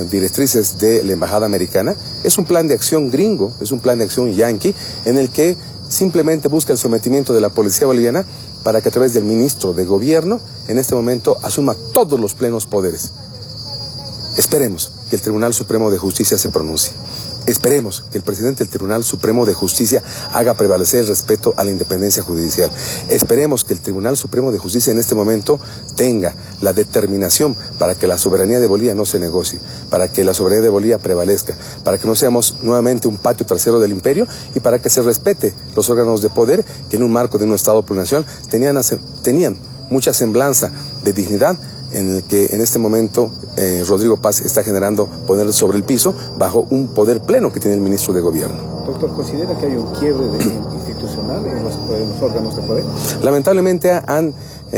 directrices de la Embajada Americana. Es un plan de acción gringo, es un plan de acción yanqui, en el que simplemente busca el sometimiento de la policía boliviana para que a través del ministro de Gobierno, en este momento, asuma todos los plenos poderes. Esperemos que el Tribunal Supremo de Justicia se pronuncie. Esperemos que el presidente del Tribunal Supremo de Justicia haga prevalecer el respeto a la independencia judicial. Esperemos que el Tribunal Supremo de Justicia en este momento tenga la determinación para que la soberanía de Bolivia no se negocie, para que la soberanía de Bolivia prevalezca, para que no seamos nuevamente un patio trasero del imperio y para que se respete los órganos de poder que en un marco de un Estado plurinacional tenían mucha semblanza de dignidad, en el que en este momento Rodrigo Paz está generando poner sobre el piso bajo un poder pleno que tiene el ministro de Gobierno. Doctor, ¿considera que hay un quiebre institucional en los órganos de poder? Lamentablemente han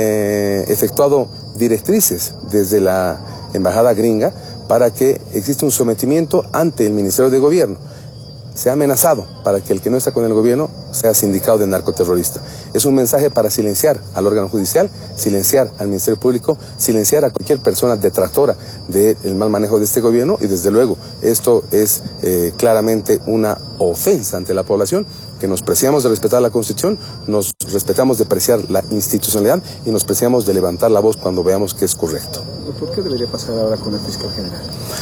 efectuado directrices desde la Embajada gringa para que exista un sometimiento ante el Ministerio de Gobierno. Se ha amenazado para que el que no está con el gobierno sea sindicado de narcoterrorista. Es un mensaje para silenciar al órgano judicial, silenciar al Ministerio Público, silenciar a cualquier persona detractora del mal manejo de este gobierno y desde luego esto es claramente una ofensa ante la población, que nos preciamos de respetar la Constitución, nos respetamos de apreciar la institucionalidad y nos preciamos de levantar la voz cuando veamos que es correcto. ¿Por qué debería pasar ahora con el fiscal general?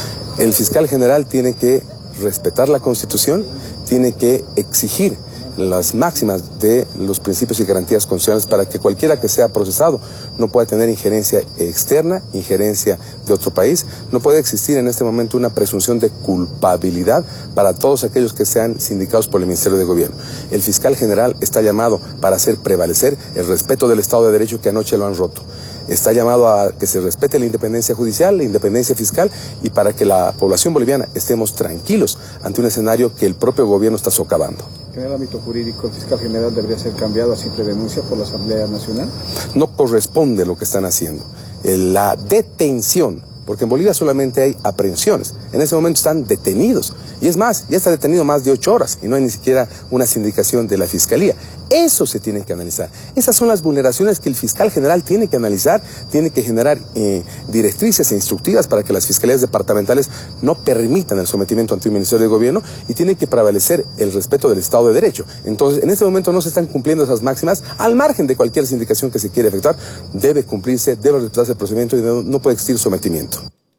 El fiscal general tiene que respetar la Constitución, tiene que exigir las máximas de los principios y garantías constitucionales para que cualquiera que sea procesado no pueda tener injerencia externa, injerencia de otro país. No puede existir en este momento una presunción de culpabilidad para todos aquellos que sean sindicados por el Ministerio de Gobierno. El fiscal general está llamado para hacer prevalecer el respeto del Estado de Derecho que anoche lo han roto. Está llamado a que se respete la independencia judicial, la independencia fiscal y para que la población boliviana estemos tranquilos ante un escenario que el propio gobierno está socavando. ¿En el ámbito jurídico el fiscal general debería ser cambiado a simple denuncia por la Asamblea Nacional? No corresponde lo que están haciendo. La detención, porque en Bolivia solamente hay aprehensiones, en ese momento están detenidos. Y es más, ya está detenido más de 8 horas y no hay ni siquiera una sindicación de la Fiscalía. Eso se tiene que analizar. Esas son las vulneraciones que el fiscal general tiene que analizar, tiene que generar directrices e instructivas para que las fiscalías departamentales no permitan el sometimiento ante un Ministerio de Gobierno y tiene que prevalecer el respeto del Estado de Derecho. Entonces, en este momento no se están cumpliendo esas máximas, al margen de cualquier sindicación que se quiera efectuar, debe cumplirse, debe respetarse el procedimiento y no puede existir sometimiento.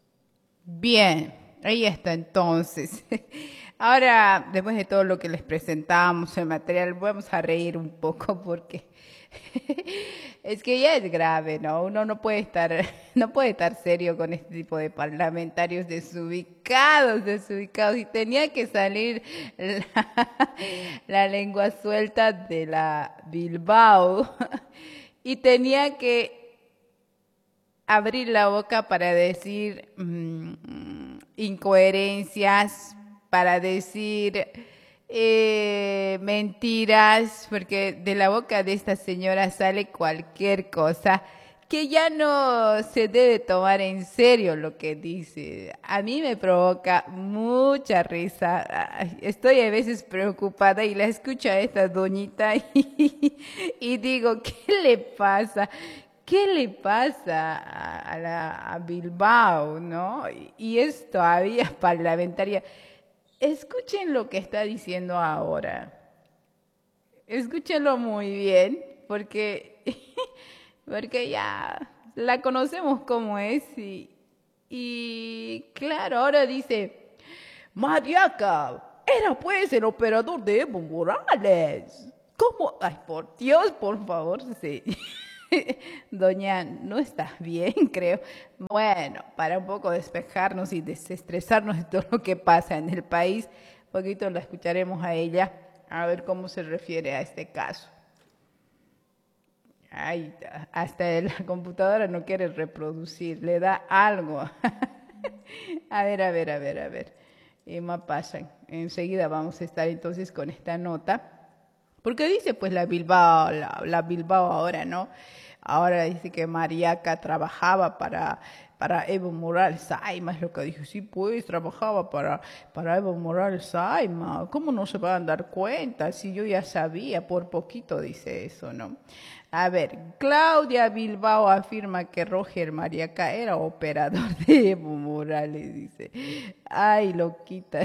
Bien, ahí está entonces. Ahora, después de todo lo que les presentamos, el material, vamos a reír un poco porque es que ya es grave, ¿no? Uno no puede estar serio con este tipo de parlamentarios desubicados, y tenía que salir la lengua suelta de la Bilbao y tenía que abrir la boca para decir incoherencias, para decir mentiras, porque de la boca de esta señora sale cualquier cosa que ya no se debe tomar en serio lo que dice. A mí me provoca mucha risa. Estoy a veces preocupada y la escucho a esta doñita y digo, ¿qué le pasa? ¿Qué le pasa a Bilbao, no? Y es todavía parlamentaria. Escuchen lo que está diciendo ahora. Escúchenlo muy bien, porque ya la conocemos como es. Y claro, ahora dice, Mariaca, era pues el operador de Evo Morales. ¿Cómo? Ay, por Dios, por favor, sí. Doña, no estás bien, creo. Bueno, para un poco despejarnos y desestresarnos de todo lo que pasa en el país, un poquito la escucharemos a ella, a ver cómo se refiere a este caso. Ay, hasta la computadora no quiere reproducir, le da algo. A ver. Y más pasan. Enseguida vamos a estar entonces con esta nota. Porque dice pues la Bilbao ahora, ¿no? Ahora dice que Mariaca trabajaba para para Evo Morales Saima, es lo que dijo. Sí, pues, trabajaba para Evo Morales Saima. ¿Cómo no se van a dar cuenta? Si yo ya sabía, por poquito dice eso, ¿no? A ver, Claudia Bilbao afirma que Roger Mariaca era operador de Evo Morales, dice. Ay, loquita.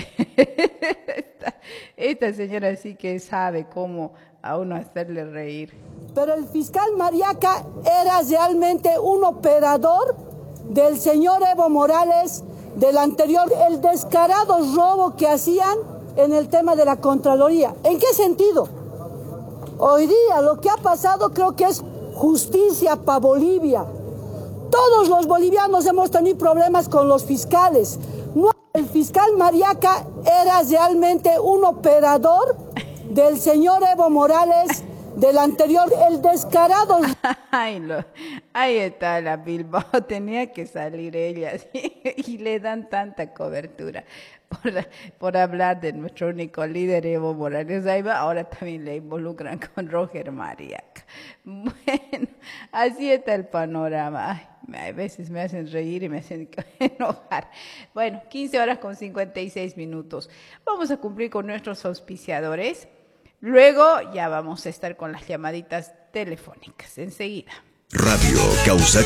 Esta señora sí que sabe cómo a uno hacerle reír. Pero el fiscal Mariaca era realmente un operador del señor Evo Morales, del anterior, el descarado robo que hacían en el tema de la Contraloría. ¿En qué sentido? Hoy día lo que ha pasado creo que es justicia para Bolivia. Todos los bolivianos hemos tenido problemas con los fiscales. No, el fiscal Mariaca era realmente un operador del señor Evo Morales, del anterior, el descarado. Ahí está la Bilbao, tenía que salir ella, ¿sí? Y le dan tanta cobertura por hablar de nuestro único líder Evo Morales. Ahora también le involucran con Roger Mariaca. Bueno, así está el panorama. Ay, a veces me hacen reír y me hacen enojar. Bueno, 15:56. Vamos a cumplir con nuestros auspiciadores. Luego ya vamos a estar con las llamaditas telefónicas enseguida. Radio Causa